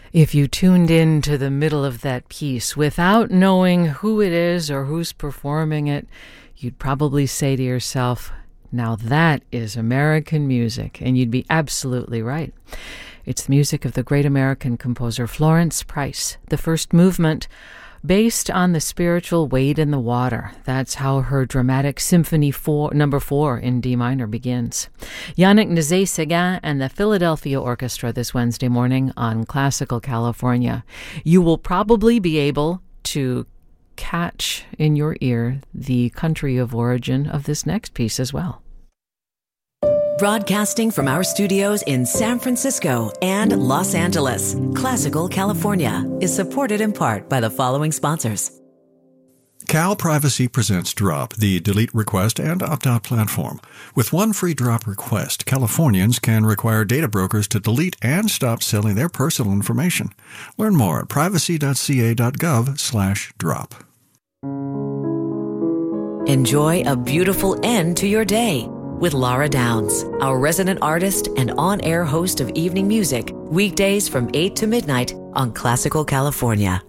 If you tuned in to the middle of that piece without knowing who it is or who's performing it, you'd probably say to yourself, now that is American music, and you'd be absolutely right. It's the music of the great American composer Florence Price, the first movement, based on the spiritual Wade in the Water. That's how her dramatic Symphony No. 4 in D minor begins. Yannick Nézet-Séguin and the Philadelphia Orchestra this Wednesday morning on Classical California. You will probably be able to catch in your ear the country of origin of this next piece as well. Broadcasting from our studios in San Francisco and Los Angeles, Classical California is supported in part by the following sponsors. Cal Privacy presents Drop, the delete request and opt-out platform. With one free drop request, Californians can require data brokers to delete and stop selling their personal information. Learn more at privacy.ca.gov/drop. Enjoy a beautiful end to your day with Laura Downs, our resident artist and on-air host of evening music, weekdays from 8 to midnight on Classical California.